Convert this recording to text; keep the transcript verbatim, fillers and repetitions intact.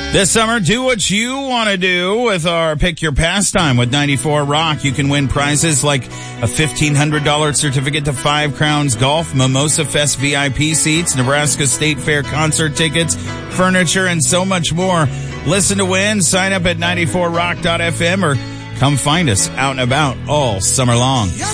This summer, do what you want to do with our Pick Your Pastime with ninety-four Rock. You can win prizes like a fifteen hundred dollars certificate to Five Crowns Golf, Mimosa Fest V I P seats, Nebraska State Fair concert tickets, furniture, and so much more. Listen to win. Sign up at ninety-four rock dot f m or come find us out and about all summer long.